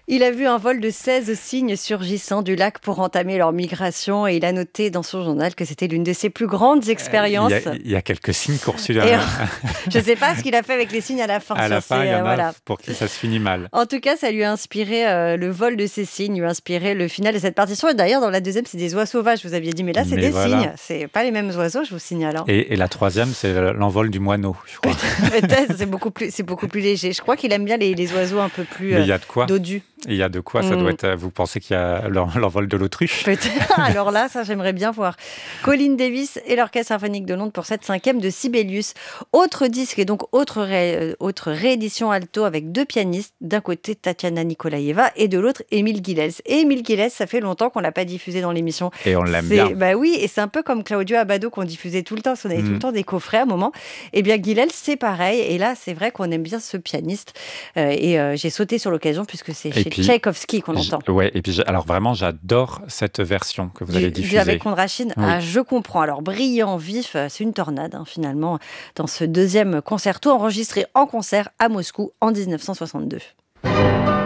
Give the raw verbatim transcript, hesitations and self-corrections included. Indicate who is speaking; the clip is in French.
Speaker 1: Il a vu un vol de seize cygnes surgissant du lac pour entamer leur migration et il a noté dans son journal que c'était l'une de ses plus grandes
Speaker 2: Euh, Il
Speaker 1: expériences.
Speaker 2: y a, il y a quelques signes qui ont reçu
Speaker 1: Et
Speaker 2: un-
Speaker 1: je ne sais pas ce qu'il a fait avec les cygnes à la fin.
Speaker 2: à
Speaker 1: sur
Speaker 2: la fin.
Speaker 1: ces,
Speaker 2: Il y
Speaker 1: euh,
Speaker 2: en a
Speaker 1: voilà.
Speaker 2: pour qui ça se finit mal.
Speaker 1: En tout cas, ça lui a inspiré euh, le vol de ces cygnes, lui a inspiré le final de cette partition. Et d'ailleurs, dans la deuxième, c'est des oies sauvages. Vous aviez dit, mais là, c'est
Speaker 2: Mais
Speaker 1: des
Speaker 2: voilà.
Speaker 1: cygnes. C'est pas les mêmes oiseaux, je vous signale. Hein.
Speaker 2: Et, et la troisième, c'est l'envol du moineau, je crois.
Speaker 1: Peut-être, c'est beaucoup plus, c'est beaucoup plus léger. Je crois qu'il aime bien les, les oiseaux un peu plus
Speaker 2: Mais
Speaker 1: euh,
Speaker 2: il y a de quoi.
Speaker 1: dodus.
Speaker 2: Il y a de quoi. Ça
Speaker 1: Mm.
Speaker 2: doit être. Vous pensez qu'il y a l'en- l'envol de l'autruche?
Speaker 1: Peut-être. Alors là, ça, j'aimerais bien voir. Colin Davis et l'Orchestre Symphonique de Londres pour cette cinquième de Sibelius. Autre disque et donc autre, ré- euh, autre réédition alto avec deux pianistes. D'un côté, Tatiana Nikolaeva et de l'autre, Émile Guilels. Et Émile Guilels, ça fait longtemps qu'on ne l'a pas diffusé dans l'émission.
Speaker 2: Et on l'aime
Speaker 1: C'est-
Speaker 2: bien.
Speaker 1: Bah oui, et c'est un peu comme Claudio Abbado qu'on diffusait tout le temps, parce qu'on avait
Speaker 2: Mm.
Speaker 1: tout le temps des coffrets à un moment. Et bien Guilels, c'est pareil. Et là, c'est vrai qu'on aime bien ce pianiste. Euh, et euh, j'ai sauté sur l'occasion puisque c'est
Speaker 2: Et
Speaker 1: chez
Speaker 2: puis,
Speaker 1: Tchaïkovski qu'on
Speaker 2: J-
Speaker 1: entend.
Speaker 2: Ouais, et puis j'ai- alors vraiment, j'adore cette version que vous avez
Speaker 1: Du- du
Speaker 2: diffusée.
Speaker 1: avec Kondrachine,
Speaker 2: Oui.
Speaker 1: ah, je comprends. Alors, brillant, vif, euh, c'est une tornade, hein, finalement, dans ce deuxième concerto enregistré en concert à Moscou en dix-neuf cent soixante-deux.